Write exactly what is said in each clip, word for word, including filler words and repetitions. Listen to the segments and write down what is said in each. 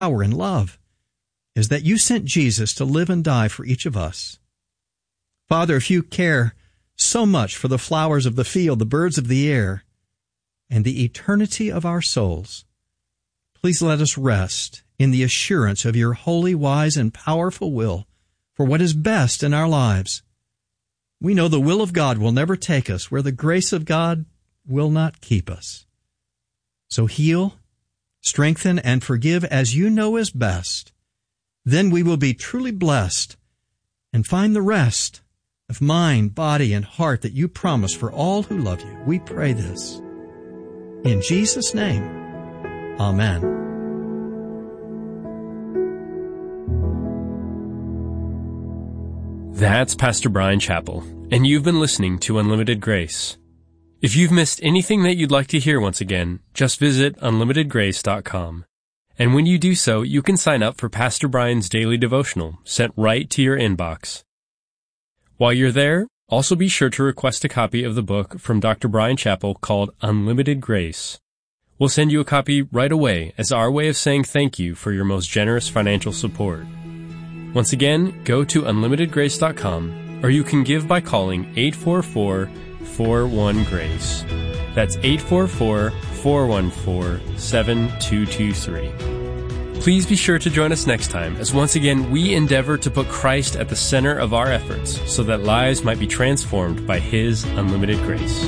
power and love is that you sent Jesus to live and die for each of us. Father, if you care so much for the flowers of the field, the birds of the air, and the eternity of our souls, please let us rest in the assurance of your holy, wise, and powerful will for what is best in our lives. We know the will of God will never take us where the grace of God will not keep us. So heal, strengthen, and forgive as you know is best. Then we will be truly blessed and find the rest of mind, body, and heart that you promise for all who love you. We pray this in Jesus' name. Amen. That's Pastor Bryan Chapell, and you've been listening to Unlimited Grace. If you've missed anything that you'd like to hear once again, just visit unlimited grace dot com. And when you do so, you can sign up for Pastor Bryan's daily devotional sent right to your inbox. While you're there, also be sure to request a copy of the book from Doctor Bryan Chapell called Unlimited Grace. We'll send you a copy right away as our way of saying thank you for your most generous financial support. Once again, go to unlimited grace dot com, or you can give by calling eight four four, four one, GRACE. That's eight four four, four one four, seven two two three. Please be sure to join us next time as once again we endeavor to put Christ at the center of our efforts so that lives might be transformed by His unlimited grace.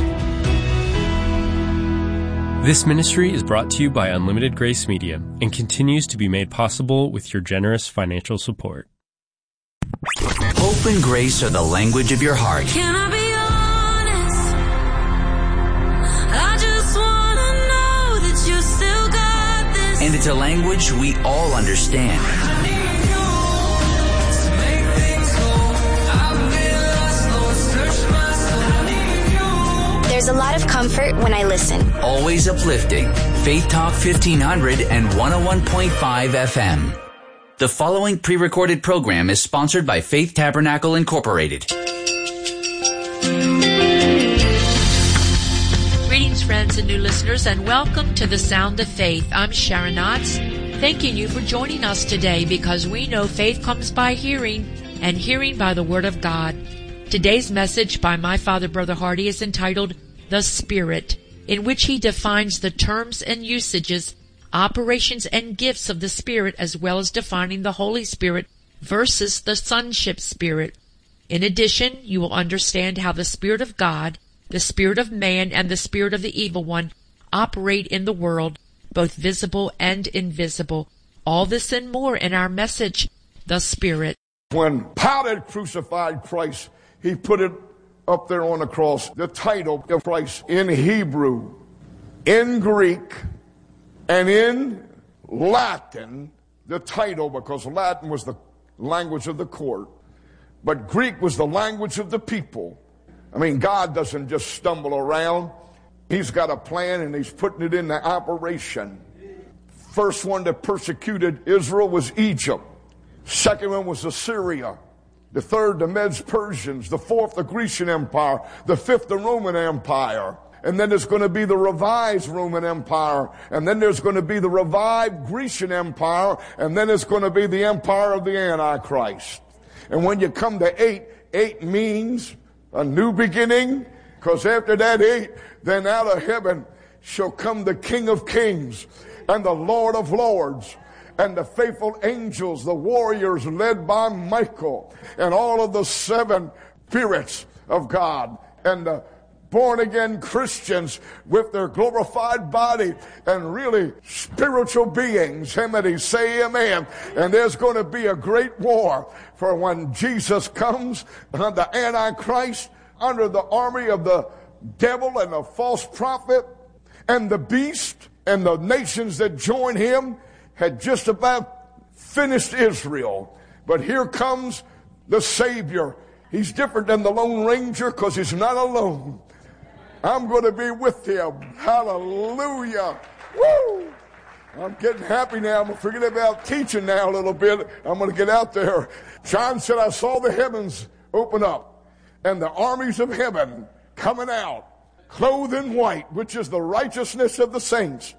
This ministry is brought to you by Unlimited Grace Media and continues to be made possible with your generous financial support. Hope and grace are the language of your heart. Can I be honest? I just want to know that you still got this. And it's a language we all understand. I need you to make things whole. I've been lost, Lord, search my soul. I need you. There's a lot of comfort when I listen. Always uplifting. Faith Talk fifteen hundred and one oh one point five F M. The following pre-recorded program is sponsored by Faith Tabernacle Incorporated. Greetings, friends and new listeners, and welcome to the Sound of Faith. I'm Sharon Knotts, thanking you for joining us today because we know faith comes by hearing, and hearing by the Word of God. Today's message by my father, Brother Hardy, is entitled The Spirit, in which he defines the terms and usages, operations and gifts of the Spirit, as well as defining the Holy Spirit versus the Sonship Spirit. In addition, you will understand how the Spirit of God, the Spirit of man, and the Spirit of the Evil One operate in the world, both visible and invisible. All this and more in our message, The Spirit. When Pilate crucified Christ, he put it up there on the cross, the title of Christ in Hebrew, in Greek, and in Latin, the title, because Latin was the language of the court, but Greek was the language of the people. I mean, God doesn't just stumble around. He's got a plan, and he's putting it into operation. First one that persecuted Israel was Egypt. Second one was Assyria. The third, the Medes Persians. The fourth, the Grecian Empire. The fifth, the Roman Empire. And then there's going to be the revised Roman Empire. And then there's going to be the revived Grecian Empire. And then it's going to be the empire of the Antichrist. And when you come to eight, eight means a new beginning. Because after that eight, then out of heaven shall come the King of Kings and the Lord of Lords. And the faithful angels, the warriors led by Michael. And all of the seven spirits of God. And the born-again Christians with their glorified body and really spiritual beings. Somebody say amen. And there's going to be a great war for when Jesus comes, the Antichrist, under the army of the devil and the false prophet and the beast, and the nations that join him had just about finished Israel. But here comes the Savior. He's different than the Lone Ranger because he's not alone. I'm going to be with him. Hallelujah. Woo! I'm getting happy now. I'm going to forget about teaching now a little bit. I'm going to get out there. John said, I saw the heavens open up and the armies of heaven coming out, clothed in white, which is the righteousness of the saints,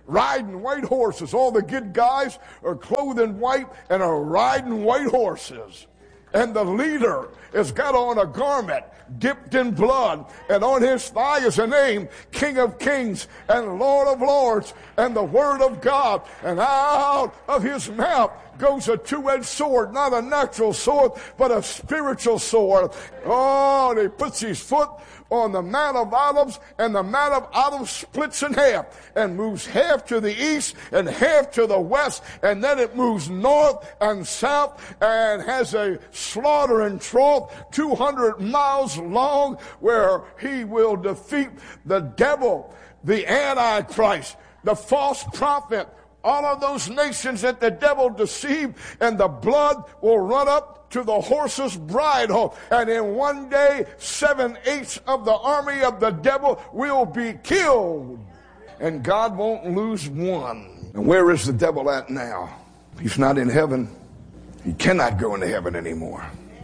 riding white horses. All the good guys are clothed in white and are riding white horses. And the leader has got on a garment dipped in blood, and on his thigh is a name, King of Kings and Lord of Lords, and the Word of God. And out of his mouth goes a two-edged sword, not a natural sword, but a spiritual sword. Oh, and he puts his foot on the Mount of Olives, and the Mount of Olives splits in half and moves half to the east and half to the west, and then it moves north and south and has a slaughtering trough two hundred miles long where he will defeat the devil, the Antichrist, the false prophet, all of those nations that the devil deceived, and the blood will run up to the horse's bridle, and in one day seven-eighths of the army of the devil will be killed, and God won't lose one. And where is the devil at now? He's not in heaven. He cannot go into heaven anymore.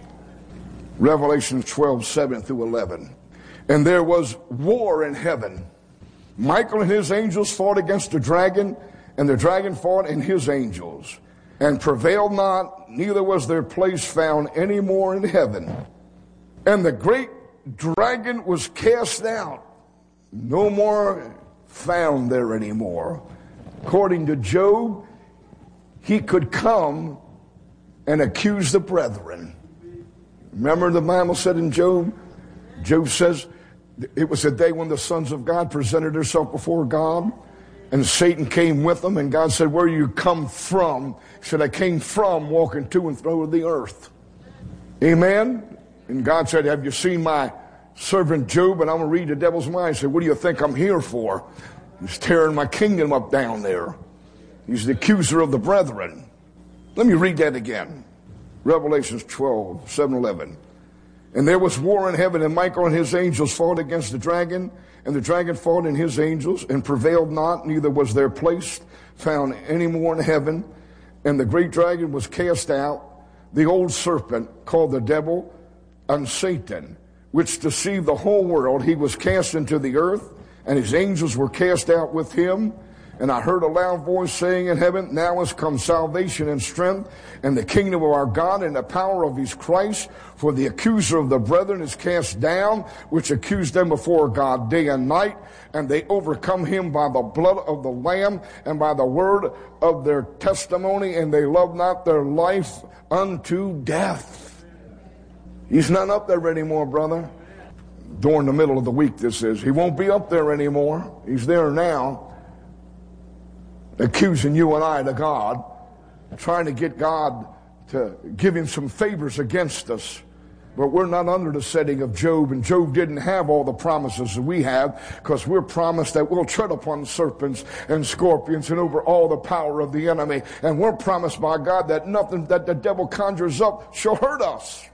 Revelation twelve, seven through eleven. And there was war in heaven. Michael and his angels fought against the dragon, and the dragon fought and his angels, and prevailed not, neither was their place found any more in heaven. And the great dragon was cast out, no more found there anymore. According to Job, he could come and accuse the brethren. Remember the Bible said in Job? Job says it was the day when the sons of God presented themselves before God, and Satan came with them, and God said, where you come from? He said, I came from walking to and fro the earth. Amen? And God said, have you seen my servant Job? And I'm going to read the devil's mind. He said, what do you think I'm here for? He's tearing my kingdom up down there. He's the accuser of the brethren. Let me read that again. Revelation twelve, seven, eleven. And there was war in heaven, and Michael and his angels fought against the dragon, and the dragon fought and his angels, and prevailed not, neither was their place found any more in heaven. And the great dragon was cast out, the old serpent called the devil and Satan, which deceived the whole world. He was cast into the earth, and his angels were cast out with him. And I heard a loud voice saying in heaven, now has come salvation and strength, and the kingdom of our God, and the power of his Christ. For the accuser of the brethren is cast down, which accused them before God day and night. And they overcome him by the blood of the Lamb and by the word of their testimony, and they love not their life unto death. He's not up there anymore, brother. During the middle of the week, this is. He won't be up there anymore. He's there now, accusing you and I to God, trying to get God to give him some favors against us. But we're not under the setting of Job, and Job didn't have all the promises that we have, because we're promised that we'll tread upon serpents and scorpions and over all the power of the enemy. And we're promised by God that nothing that the devil conjures up shall hurt us.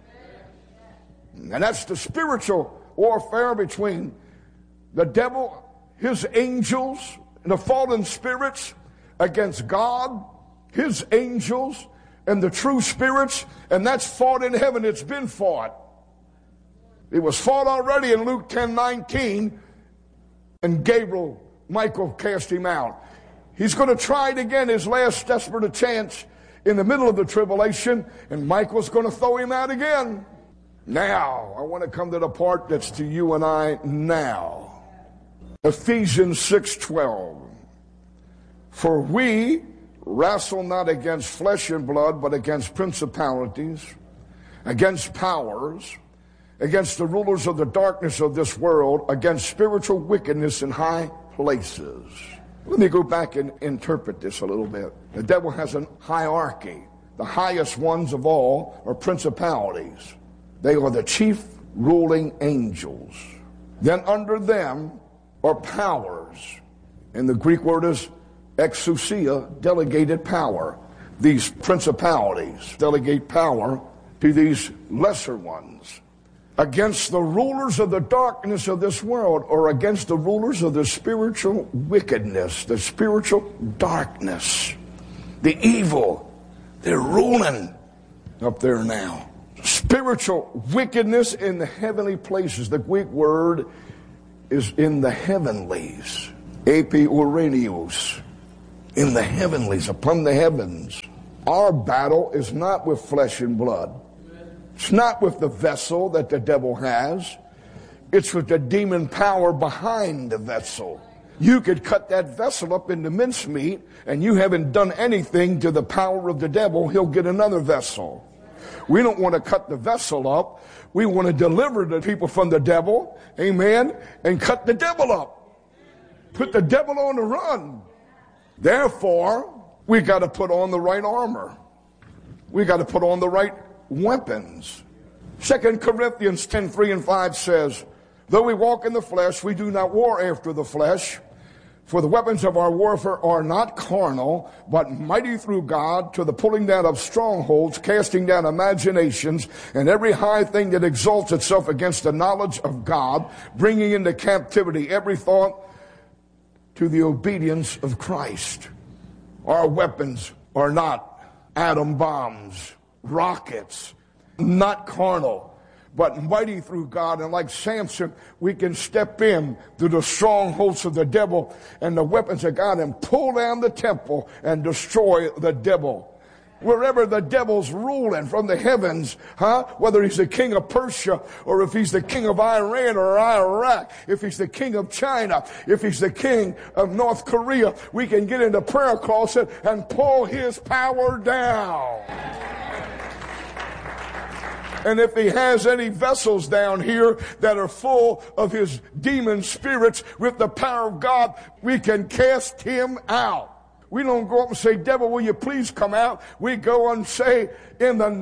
And that's the spiritual warfare between the devil, his angels, and the fallen spirits against God, his angels, and the true spirits, and that's fought in heaven. It's been fought. It was fought already in Luke ten nineteen, and Gabriel, Michael cast him out. He's going to try it again, his last desperate chance in the middle of the tribulation, and Michael's going to throw him out again. Now, I want to come to the part that's to you and I now. Ephesians six twelve. For we wrestle not against flesh and blood, but against principalities, against powers, against the rulers of the darkness of this world, against spiritual wickedness in high places. Let me go back and interpret this a little bit. The devil has a hierarchy. The highest ones of all are principalities. They are the chief ruling angels. Then under them are powers. And the Greek word is exousia, delegated power. These principalities delegate power to these lesser ones. Against the rulers of the darkness of this world, or against the rulers of the spiritual wickedness, the spiritual darkness, the evil. They're ruling up there now. Spiritual wickedness in the heavenly places. The Greek word is in the heavenlies. Epiuranios, in the heavenlies, upon the heavens. Our battle is not with flesh and blood. It's not with the vessel that the devil has. It's with the demon power behind the vessel. You could cut that vessel up into mincemeat, and you haven't done anything to the power of the devil. He'll get another vessel. We don't want to cut the vessel up. We want to deliver the people from the devil, amen, and cut the devil up. Put the devil on the run. Therefore, we got to put on the right armor. We got to put on the right weapons. Second Corinthians ten, three and five says, though we walk in the flesh, we do not war after the flesh. For the weapons of our warfare are not carnal, but mighty through God to the pulling down of strongholds, casting down imaginations, and every high thing that exalts itself against the knowledge of God, bringing into captivity every thought to the obedience of Christ. Our weapons are not atom bombs, rockets, not carnal, but mighty through God. And like Samson, we can step in through the strongholds of the devil and the weapons of God and pull down the temple and destroy the devil. Wherever the devil's ruling from the heavens, huh? Whether he's the king of Persia, or if he's the king of Iran or Iraq, if he's the king of China, if he's the king of North Korea, we can get into prayer closet and pull his power down. And if he has any vessels down here that are full of his demon spirits with the power of God, we can cast him out. We don't go up and say, devil, will you please come out? We go and say, in the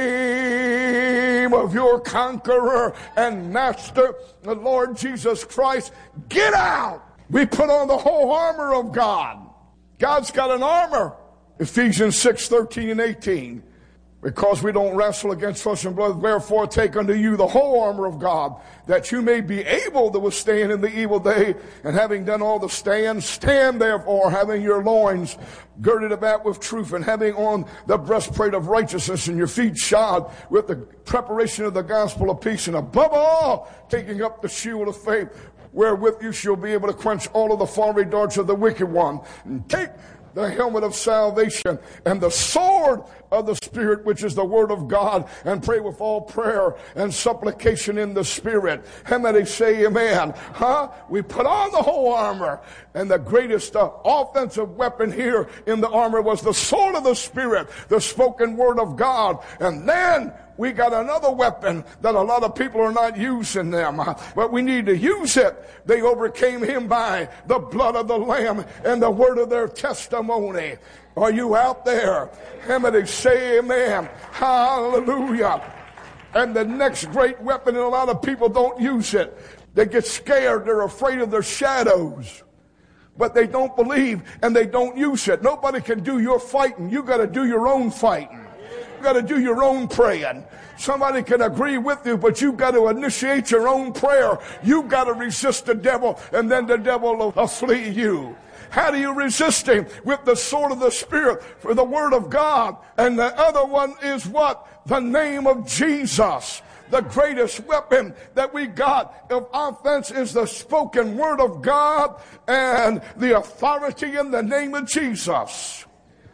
name of your conqueror and master, the Lord Jesus Christ, get out. We put on the whole armor of God. God's got an armor. Ephesians six, thirteen and eighteen. Because we don't wrestle against flesh and blood, wherefore take unto you the whole armor of God, that you may be able to withstand in the evil day, and having done all to stand, stand therefore, having your loins girded about with truth, and having on the breastplate of righteousness, and your feet shod with the preparation of the gospel of peace, and above all, taking up the shield of faith, wherewith you shall be able to quench all of the fiery darts of the wicked one, and take the helmet of salvation and the sword of the Spirit, which is the word of God, and pray with all prayer and supplication in the Spirit. How many say amen? Huh? We put on the whole armor, and the greatest uh, offensive weapon here in the armor was the sword of the Spirit, the spoken word of God. And then we got another weapon that a lot of people are not using them, but we need to use it. They overcame him by the blood of the Lamb and the word of their testimony. Are you out there? How many say amen? Hallelujah. And the next great weapon, and a lot of people don't use it. They get scared. They're afraid of their shadows. But they don't believe and they don't use it. Nobody can do your fighting. You got to do your own fighting. You got to do your own praying. Somebody can agree with you, but you've got to initiate your own prayer. You've got to resist the devil, and then the devil will flee you. How do you resist him? With the sword of the Spirit, for the word of God. And the other one is what? The name of Jesus. The greatest weapon that we got of offense is the spoken word of God and the authority in the name of Jesus.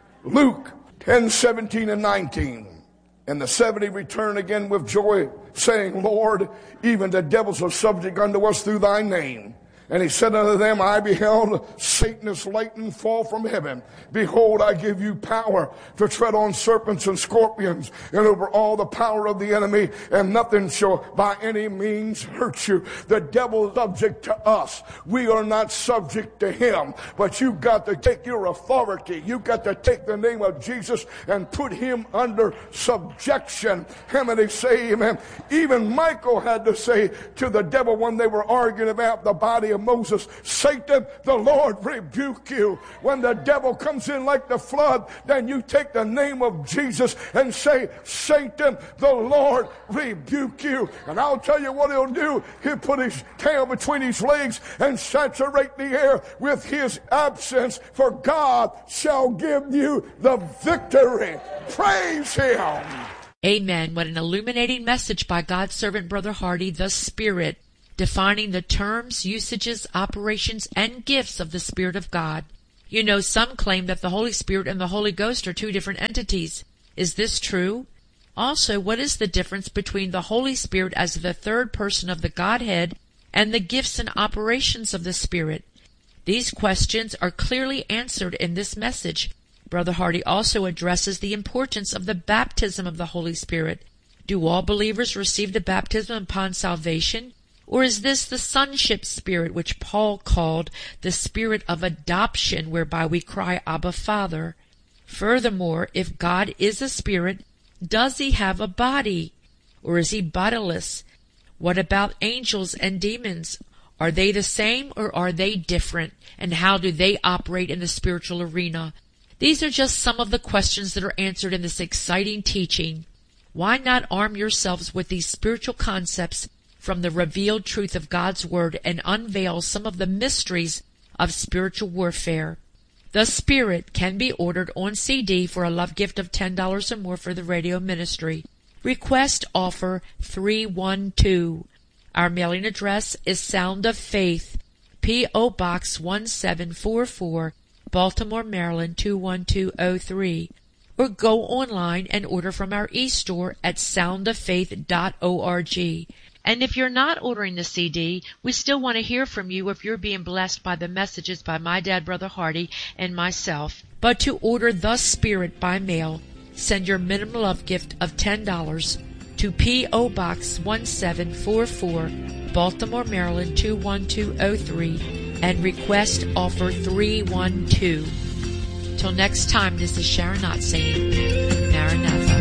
Luke ten, seventeen and nineteen. And the seventy returned again with joy, saying, Lord, even the devils are subject unto us through thy name. And he said unto them, I beheld Satan as lightning fall from heaven. Behold, I give you power to tread on serpents and scorpions and over all the power of the enemy, and nothing shall by any means hurt you. The devil is subject to us. We are not subject to him. But you've got to take your authority. You've got to take the name of Jesus and put him under subjection. How many say amen? Even Michael had to say to the devil when they were arguing about the body of Moses, Satan, the Lord rebuke you. When the devil comes in like the flood, then you take the name of Jesus and say, Satan, the Lord rebuke you. And I'll tell you what he'll do. He'll put his tail between his legs and saturate the air with his absence, for God shall give you the victory. Praise him. Amen. What an illuminating message by God's servant, Brother Hardy, the Spirit. defining the terms, usages, operations, and gifts of the Spirit of God. You know, some claim that the Holy Spirit and the Holy Ghost are two different entities. Is this true? Also, what is the difference between the Holy Spirit as the third person of the Godhead and the gifts and operations of the Spirit? These questions are clearly answered in this message. Brother Hardy also addresses the importance of the baptism of the Holy Spirit. Do all believers receive the baptism upon salvation? Or is this the sonship spirit which Paul called the spirit of adoption, whereby we cry, Abba, Father? Furthermore, if God is a spirit, does he have a body? Or is he bodiless? What about angels and demons? Are they the same or are they different? And how do they operate in the spiritual arena? These are just some of the questions that are answered in this exciting teaching. Why not arm yourselves with these spiritual concepts from the revealed truth of God's Word and unveil some of the mysteries of spiritual warfare? The Spirit can be ordered on C D for a love gift of ten dollars or more for the radio ministry. Request offer three one two. Our mailing address is Sound of Faith, P O. Box one seven four four, Baltimore, Maryland two one two oh three. Or go online and order from our e-store at sound of faith dot org. And if you're not ordering the C D, we still want to hear from you if you're being blessed by the messages by my dad, Brother Hardy, and myself. But to order The Spirit by mail, send your minimum love gift of ten dollars to P O. Box one seven four four, Baltimore, Maryland two one two oh three, and request offer three one two. Till next time, this is Sharon Knott saying, Maranatha.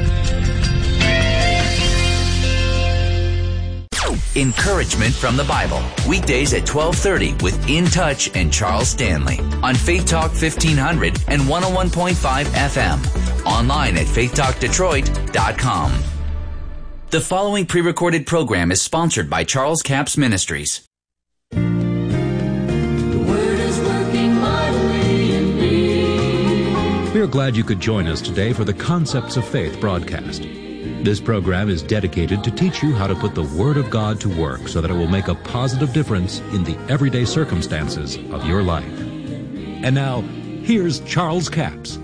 Encouragement from the Bible. Weekdays at twelve thirty with In Touch and Charles Stanley on Faith Talk fifteen hundred and one oh one point five F M. Online at faith talk detroit dot com. The following pre-recorded program is sponsored by Charles Capps Ministries. The word is working mightily in me. We are glad you could join us today for the Concepts of Faith broadcast. This program is dedicated to teach you how to put the Word of God to work so that it will make a positive difference in the everyday circumstances of your life. And now, here's Charles Capps.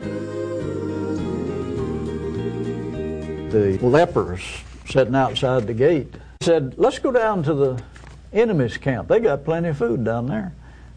The lepers sitting outside the gate said, let's go down to the enemy's camp. They got plenty of food down there.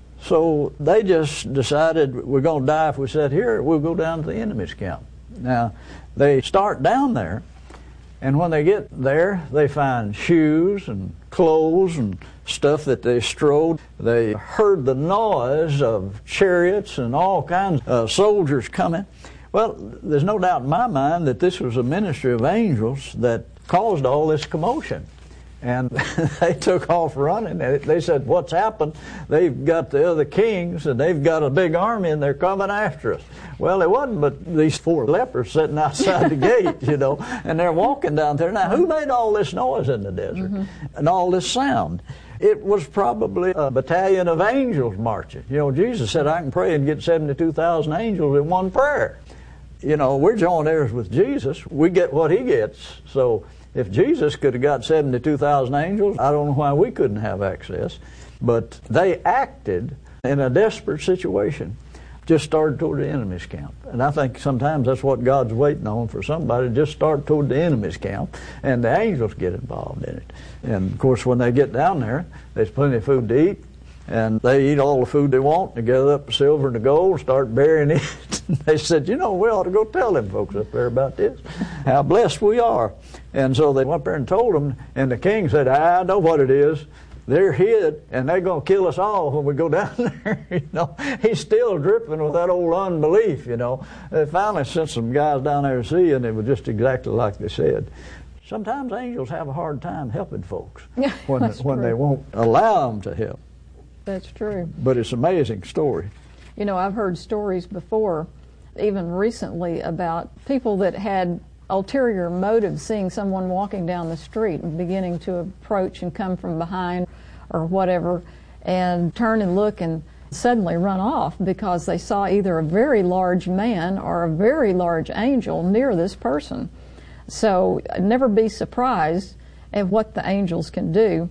So they just decided we're going to die if we sit here. We'll go down to the enemy's camp. Now, they start down there, and when they get there, they find shoes and clothes and stuff that they strode. They heard the noise of chariots and all kinds of soldiers coming. Well, there's no doubt in my mind that this was a ministry of angels that caused all this commotion. And they took off running. They said, what's happened? They've got the other kings, and they've got a big army, and they're coming after us. Well, it wasn't but these four lepers sitting outside the gate, you know, and they're walking down there. Now, who made all this noise in the desert mm-hmm. and all this sound? It was probably a battalion of angels marching. You know, Jesus said, I can pray and get seventy-two thousand angels in one prayer. You know, we're joint heirs with Jesus. We get what he gets. So if Jesus could have got seventy-two thousand angels, I don't know why we couldn't have access. But they acted in a desperate situation, just started toward the enemy's camp. And I think sometimes that's what God's waiting on, for somebody to just start toward the enemy's camp, and the angels get involved in it. And, of course, when they get down there, there's plenty of food to eat, and they eat all the food they want, and they gather up the silver and the gold, start burying it. They said, you know, we ought to go tell them folks up there about this, how blessed we are. And so they went up there and told them, and the king said, I know what it is. They're hid, and they're going to kill us all when we go down there. You know, he's still dripping with that old unbelief, you know. They finally sent some guys down there to see, and it was just exactly like they said. Sometimes angels have a hard time helping folks when, when they won't allow them to help. That's true. But it's an amazing story. You know, I've heard stories before, even recently, about people that had ulterior motives, seeing someone walking down the street and beginning to approach and come from behind or whatever, and turn and look and suddenly run off because they saw either a very large man or a very large angel near this person. So never be surprised at what the angels can do.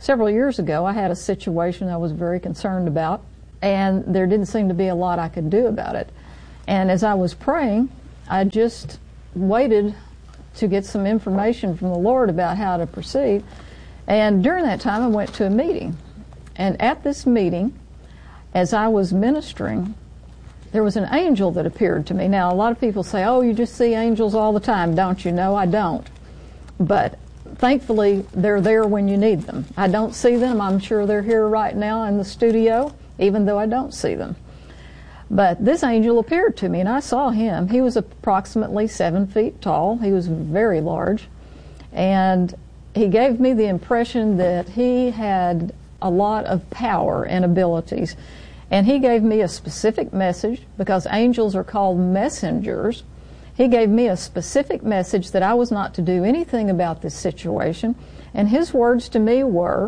several years ago, I had a situation I was very concerned about, and there didn't seem to be a lot I could do about it. And as I was praying, I just waited to get some information from the Lord about how to proceed. And during that time, I went to a meeting. And at this meeting, as I was ministering, there was an angel that appeared to me. Now, a lot of people say, oh, you just see angels all the time, don't you? No, I don't. But thankfully, they're there when you need them. I don't see them. I'm sure they're here right now in the studio, even though I don't see them. But this angel appeared to me, and I saw him. He was approximately seven feet tall. He was very large. And he gave me the impression that he had a lot of power and abilities. And he gave me a specific message, because angels are called messengers. He gave me a specific message that I was not to do anything about this situation. And his words to me were,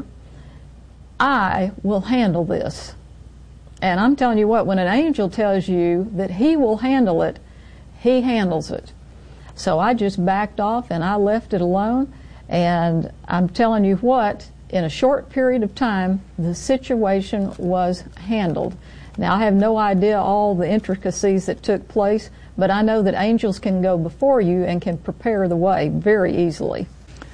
I will handle this. And I'm telling you what, when an angel tells you that he will handle it, he handles it. So I just backed off and I left it alone. And I'm telling you what, in a short period of time, the situation was handled. Now, I have no idea all the intricacies that took place, but I know that angels can go before you and can prepare the way very easily.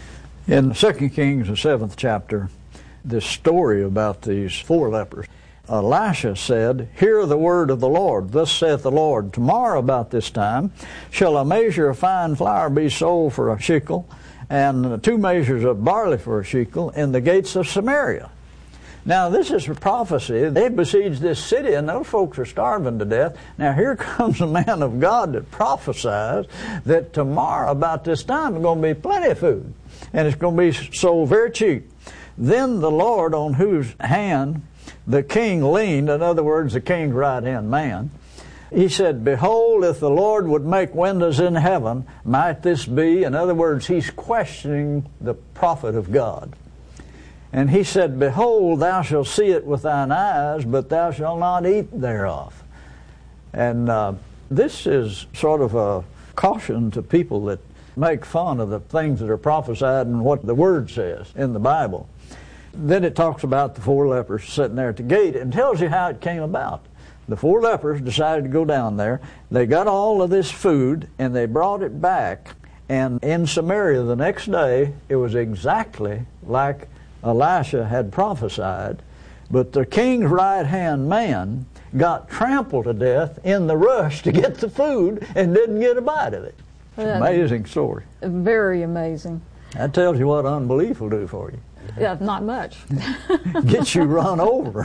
In Second Kings, the seventh chapter, this story about these four lepers, Elisha said, Hear the word of the Lord. Thus saith the Lord, Tomorrow about this time shall a measure of fine flour be sold for a shekel, and two measures of barley for a shekel in the gates of Samaria. Now, this is a prophecy. They besieged this city, and those folks are starving to death. Now, here comes a man of God that prophesies that tomorrow about this time there's going to be plenty of food, and it's going to be sold very cheap. Then the Lord, on whose hand the king leaned, in other words, the king's right-hand man, he said, Behold, if the Lord would make windows in heaven, might this be? In other words, he's questioning the prophet of God. And he said, Behold, thou shalt see it with thine eyes, but thou shalt not eat thereof. And uh, this is sort of a caution to people that make fun of the things that are prophesied and what the Word says in the Bible. Then it talks about the four lepers sitting there at the gate and tells you how it came about. The four lepers decided to go down there. They got all of this food and they brought it back. And in Samaria the next day, it was exactly like Elisha had prophesied. But the king's right-hand man got trampled to death in the rush to get the food and didn't get a bite of it. Amazing story. Very amazing. That tells you what unbelief will do for you. Yeah, not much. Get you run over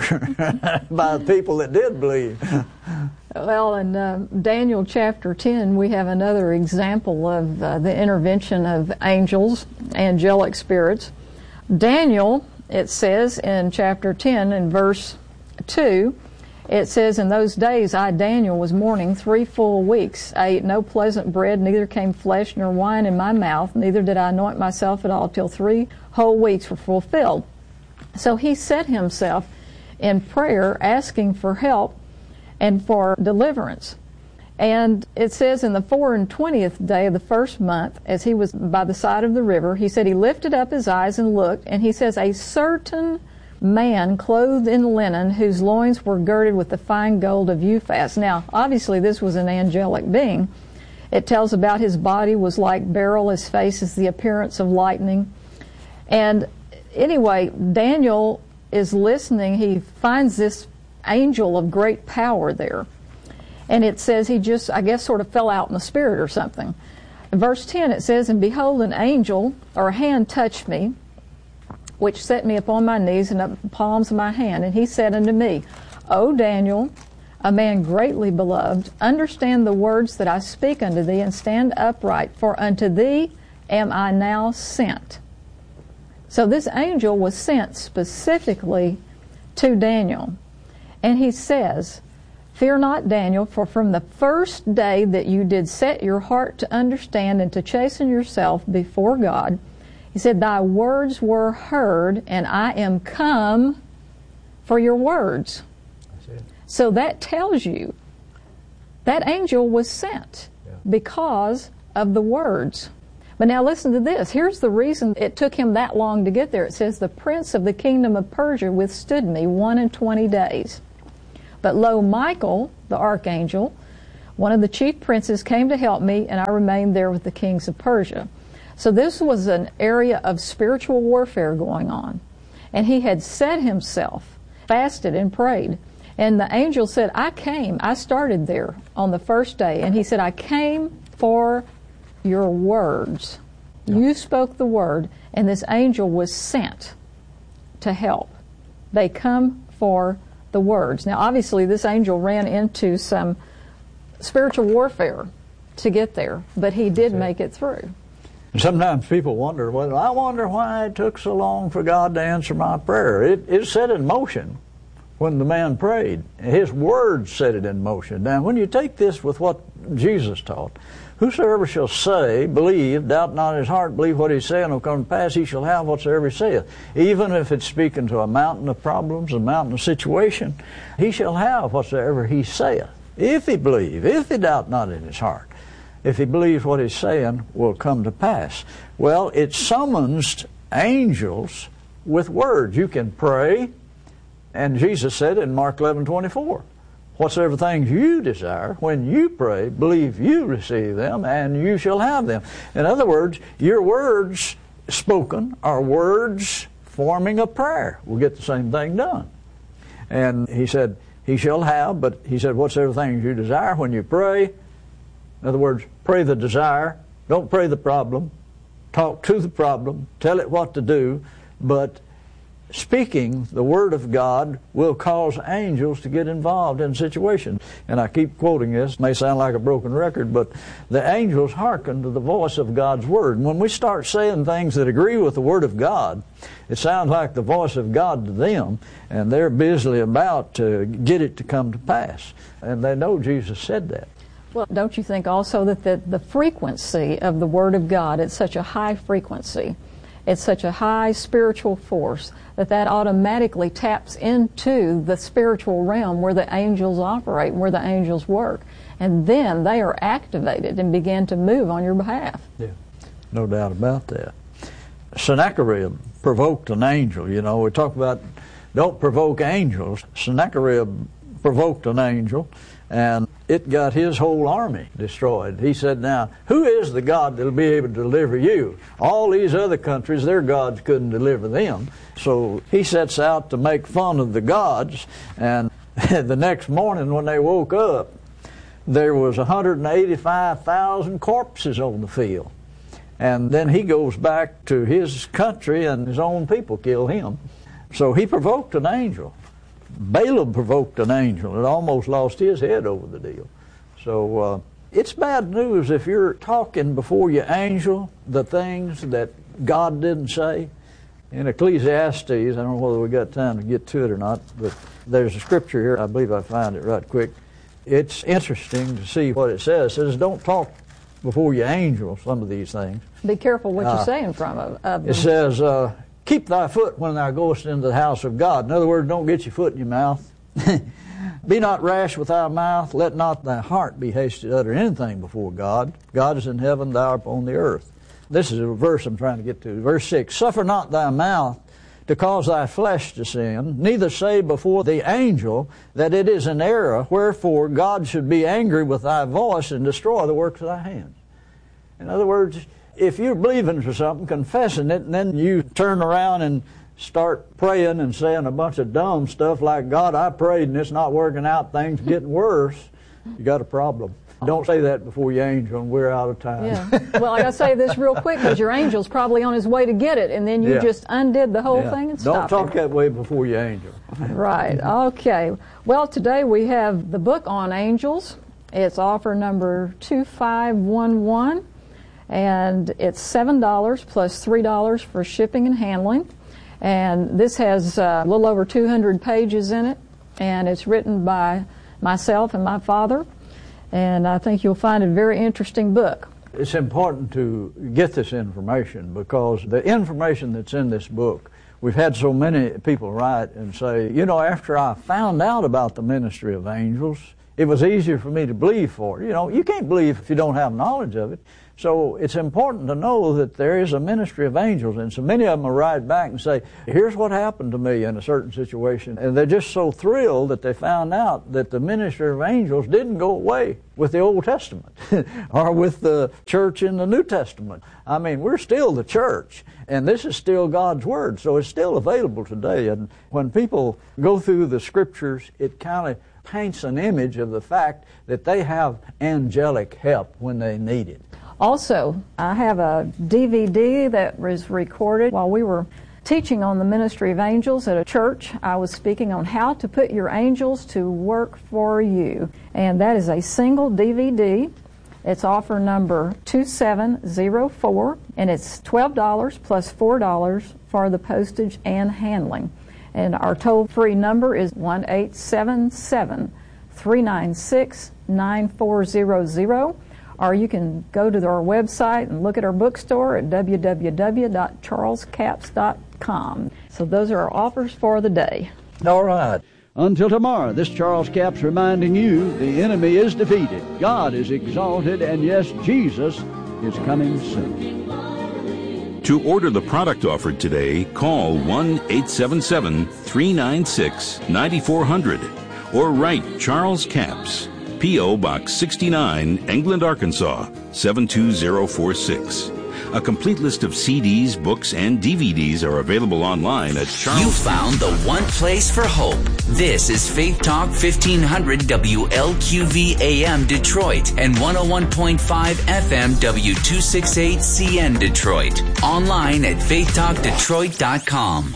by people that did believe. Well, in uh, Daniel chapter ten, we have another example of uh, the intervention of angels, angelic spirits. Daniel, it says in chapter ten, in verse two, it says, In those days I, Daniel, was mourning three full weeks. I ate no pleasant bread, neither came flesh nor wine in my mouth, neither did I anoint myself at all till three whole weeks were fulfilled. So he set himself in prayer, asking for help and for deliverance. And it says in the four and twentieth day of the first month, as he was by the side of the river, he said he lifted up his eyes and looked, and he says, A certain man clothed in linen, whose loins were girded with the fine gold of Uphaz. Now, obviously this was an angelic being. It tells about his body was like beryl, his face is the appearance of lightning. And anyway, Daniel is listening. He finds this angel of great power there. And it says he just, I guess, sort of fell out in the spirit or something. In verse ten it says, And behold, an angel, or a hand touched me, which set me upon my knees and up the palms of my hand. And he said unto me, O Daniel, a man greatly beloved, understand the words that I speak unto thee, and stand upright, for unto thee am I now sent. So this angel was sent specifically to Daniel. And he says, Fear not, Daniel, for from the first day that you did set your heart to understand and to chasten yourself before God, he said, Thy words were heard, and I am come for your words. That's it. So that tells you that angel was sent yeah. because of the words. But now listen to this. Here's the reason it took him that long to get there. It says, the prince of the kingdom of Persia withstood me one and twenty days. But lo, Michael, the archangel, one of the chief princes, came to help me, and I remained there with the kings of Persia. So this was an area of spiritual warfare going on. And he had set himself, fasted and prayed. And the angel said, I came, I started there on the first day. And he said, I came for your words. You spoke the word, and this angel was sent to help. They come for the words. Now, obviously, this angel ran into some spiritual warfare to get there, but he did make it through. Sometimes people wonder, well, I wonder why it took so long for God to answer my prayer. It, it set in motion when the man prayed. His words set it in motion. Now, when you take this with what Jesus taught, whosoever shall say, believe, doubt not in his heart, believe what he saith, will come to pass, he shall have whatsoever he saith. Even if it's speaking to a mountain of problems, a mountain of situation, he shall have whatsoever he saith. If he believe, if he doubt not in his heart, if he believes what he's saying will come to pass. Well, it summons angels with words. You can pray, and Jesus said in Mark eleven twenty-four, whatsoever things you desire, when you pray, believe you receive them, and you shall have them. In other words, your words spoken are words forming a prayer. We'll get the same thing done. And he said, he shall have, but he said, whatsoever things you desire, when you pray, in other words, pray the desire. Don't pray the problem. Talk to the problem. Tell it what to do. But speaking the Word of God will cause angels to get involved in situations. And I keep quoting this. It may sound like a broken record, but the angels hearken to the voice of God's Word. And when we start saying things that agree with the Word of God, it sounds like the voice of God to them, and they're busily about to get it to come to pass. And they know Jesus said that. Well, don't you think also that the, the frequency of the Word of God, it's such a high frequency, it's such a high spiritual force, that that automatically taps into the spiritual realm where the angels operate, where the angels work. And then they are activated and begin to move on your behalf. Yeah, no doubt about that. Sennacherib provoked an angel. You know, we talk about don't provoke angels. Sennacherib provoked an angel, and it got his whole army destroyed. He said, now, who is the God that will be able to deliver you? All these other countries, their gods couldn't deliver them. So he sets out to make fun of the gods, and the next morning when they woke up, there was one hundred eighty-five thousand corpses on the field. And then he goes back to his country, and his own people kill him. So he provoked an angel. Balaam provoked an angel and almost lost his head over the deal. So uh, it's bad news if you're talking before your angel the things that God didn't say. In Ecclesiastes, I don't know whether we got time to get to it or not, but there's a scripture here. I believe I found it right quick. It's interesting to see what it says. It says, don't talk before your angel some of these things. Be careful what Uh, you're saying from of, of them. It says, uh, keep thy foot when thou goest into the house of God. In other words, don't get your foot in your mouth. Be not rash with thy mouth. Let not thy heart be hasty to utter anything before God. God is in heaven, thou art upon the earth. This is a verse I'm trying to get to. Verse six, suffer not thy mouth to cause thy flesh to sin, neither say before the angel that it is an error, wherefore God should be angry with thy voice and destroy the works of thy hands. In other words, if you're believing for something, confessing it, and then you turn around and start praying and saying a bunch of dumb stuff like, God, I prayed and it's not working out, things getting worse, you got a problem. Don't say that before your angel, and we're out of time. Yeah. Well, I got to say this real quick, because your angel's probably on his way to get it, and then you Yeah. just undid the whole Yeah. thing and Don't stopped talk him. that way before your angel. Right. Okay. Well, today we have the book on angels. It's offer number two five one one, and it's seven dollars plus three dollars for shipping and handling. And this has uh, a little over two hundred pages in it, and it's written by myself and my father. And I think you'll find it a very interesting book. It's important to get this information, because the information that's in this book, we've had so many people write and say, you know, after I found out about the ministry of angels, it was easier for me to believe for. You know, you can't believe if you don't have knowledge of it. So it's important to know that there is a ministry of angels, and so many of them will write back and say, here's what happened to me in a certain situation. And they're just so thrilled that they found out that the ministry of angels didn't go away with the Old Testament or with the church in the New Testament. I mean, we're still the church, and this is still God's Word, so it's still available today. And when people go through the Scriptures, it kind of paints an image of the fact that they have angelic help when they need it. Also, I have a D V D that was recorded while we were teaching on the ministry of angels at a church. I was speaking on how to put your angels to work for you. And that is a single D V D. It's offer number two seven zero four, and it's twelve dollars plus four dollars for the postage and handling. And our toll-free number is one eight seven seven, three nine six, nine four zero zero. Or you can go to our website and look at our bookstore at w w w dot charles capps dot com. So those are our offers for the day. All right. Until tomorrow, this Charles Capps reminding you the enemy is defeated, God is exalted, and yes, Jesus is coming soon. To order the product offered today, call one eight seven seven, three nine six, nine four zero zero or write Charles Capps, P O. Box sixty-nine, England, Arkansas, seven two zero four six. A complete list of C Ds, books, and D V Ds are available online at Charles. You found the one place for hope. This is Faith Talk fifteen hundred W L Q V A M Detroit and one oh one point five F M W two sixty-eight C N Detroit. Online at faith talk detroit dot com.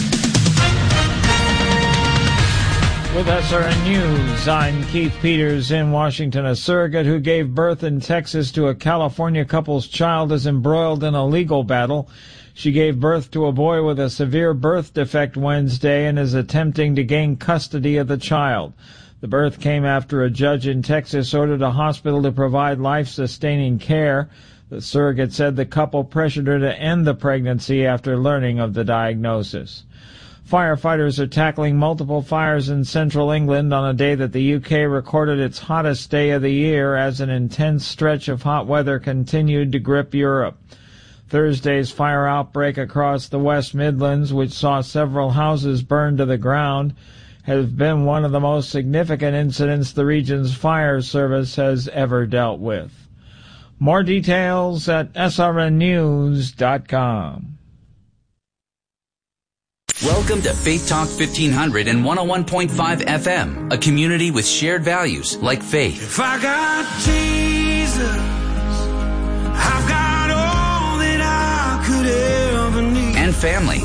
With S R N News, I'm Keith Peters in Washington. A surrogate who gave birth in Texas to a California couple's child is embroiled in a legal battle. She gave birth to a boy with a severe birth defect Wednesday and is attempting to gain custody of the child. The birth came after a judge in Texas ordered a hospital to provide life-sustaining care. The surrogate said the couple pressured her to end the pregnancy after learning of the diagnosis. Firefighters are tackling multiple fires in central England on a day that the U K recorded its hottest day of the year as an intense stretch of hot weather continued to grip Europe. Thursday's fire outbreak across the West Midlands, which saw several houses burned to the ground, has been one of the most significant incidents the region's fire service has ever dealt with. More details at S R N news dot com. Welcome to Faith Talk fifteen hundred and one oh one point five F M, a community with shared values like faith. If I got Jesus, I've got all that I could ever need. And family.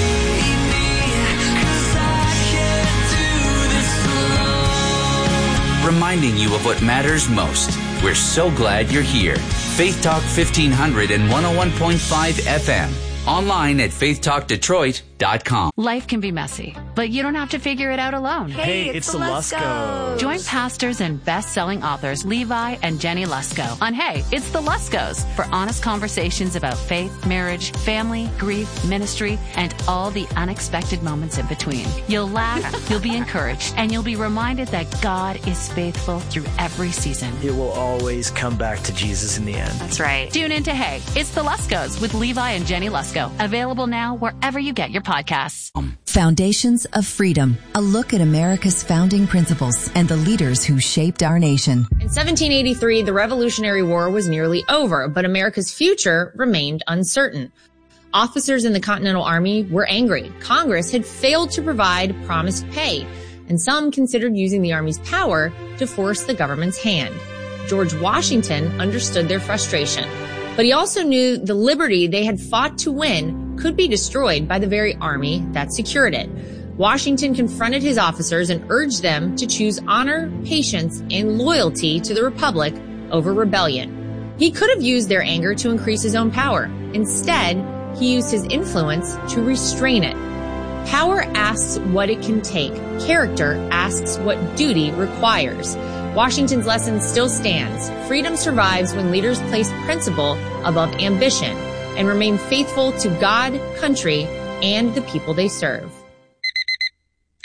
Reminding you of what matters most. We're so glad you're here. Faith Talk fifteen hundred and one oh one point five F M. Online at faith talk detroit dot com. Life can be messy, but you don't have to figure it out alone. Hey, it's, it's the Luskos. Join pastors and best-selling authors Levi and Jenny Lusko on Hey, It's the Luskos for honest conversations about faith, marriage, family, grief, ministry, and all the unexpected moments in between. You'll laugh, you'll be encouraged, and you'll be reminded that God is faithful through every season. It will always come back to Jesus in the end. That's right. Tune in to Hey, It's the Luskos with Levi and Jenny Lusko. Available now wherever you get your podcasts. Foundations of Freedom, a look at America's founding principles and the leaders who shaped our nation. In seventeen eighty-three, the Revolutionary War was nearly over, but America's future remained uncertain. Officers in the Continental Army were angry. Congress had failed to provide promised pay, and some considered using the Army's power to force the government's hand. George Washington understood their frustration. But he also knew the liberty they had fought to win could be destroyed by the very army that secured it. Washington confronted his officers and urged them to choose honor, patience, and loyalty to the Republic over rebellion. He could have used their anger to increase his own power. Instead, he used his influence to restrain it. Power asks what it can take. Character asks what duty requires. Washington's lesson still stands. Freedom survives when leaders place principle above ambition and remain faithful to God, country, and the people they serve.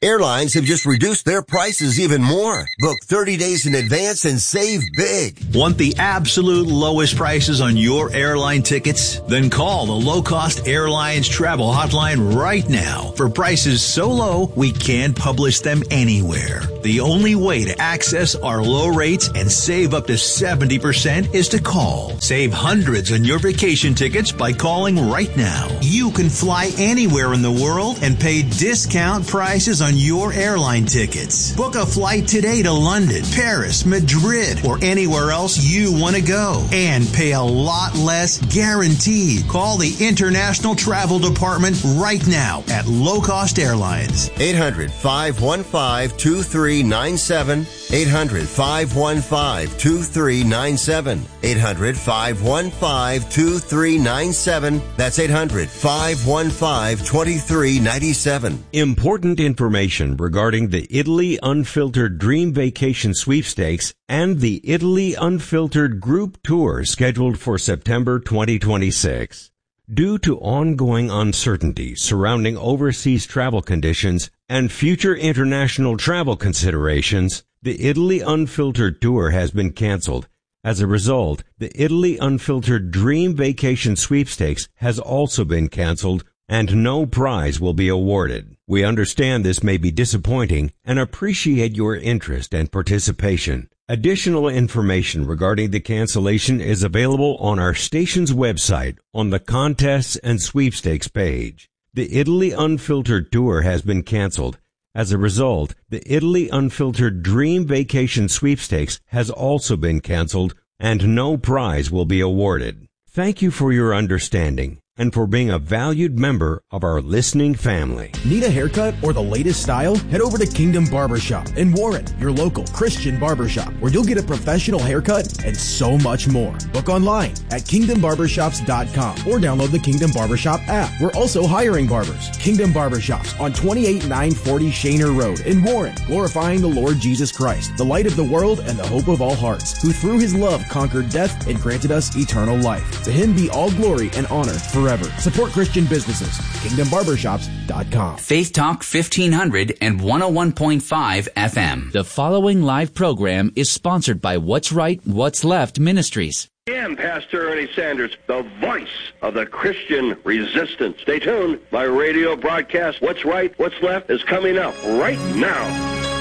Airlines have just reduced their prices even more. Book thirty days in advance and save big. Want the absolute lowest prices on your airline tickets? Then call the Low Cost Airlines Travel Hotline right now for prices so low we can't publish them anywhere. The only way to access our low rates and save up to seventy percent is to call. Save hundreds on your vacation tickets by calling right now. You can fly anywhere in the world and pay discount prices on your airline tickets. Book a flight today to London, Paris, Madrid, or anywhere else you want to go and pay a lot less guaranteed. Call the International Travel Department right now at Low Cost Airlines. eight hundred, five one five, two three nine seven. eight hundred, five one five, two three nine seven. eight hundred, five one five, two three nine seven. That's eight hundred, five one five, two three nine seven. Important information regarding the Italy Unfiltered Dream Vacation Sweepstakes and the Italy Unfiltered Group Tour scheduled for September twenty twenty-six. Due to ongoing uncertainty surrounding overseas travel conditions and future international travel considerations, the Italy Unfiltered Tour has been canceled. As a result, the Italy Unfiltered Dream Vacation Sweepstakes has also been canceled, and no prize will be awarded. We understand this may be disappointing and appreciate your interest and participation. Additional information regarding the cancellation is available on our station's website on the Contests and Sweepstakes page. The Italy Unfiltered Tour has been canceled. As a result, the Italy Unfiltered Dream Vacation Sweepstakes has also been canceled, and no prize will be awarded. Thank you for your understanding and for being a valued member of our listening family. Need a haircut or the latest style? Head over to Kingdom Barbershop in Warren, your local Christian barbershop, where you'll get a professional haircut and so much more. Book online at kingdom barbershops dot com or download the Kingdom Barbershop app. We're also hiring barbers. Kingdom Barbershops on twenty-eight nine forty Shaner Road in Warren, glorifying the Lord Jesus Christ, the light of the world and the hope of all hearts, who through his love conquered death and granted us eternal life. To him be all glory and honor forever. Support Christian businesses. kingdom barbershops dot com. Faith Talk fifteen hundred and one oh one point five F M. The following live program is sponsored by What's Right, What's Left Ministries. I am Pastor Ernie Sanders, the voice of the Christian resistance. Stay tuned. My radio broadcast, What's Right, What's Left, is coming up right now.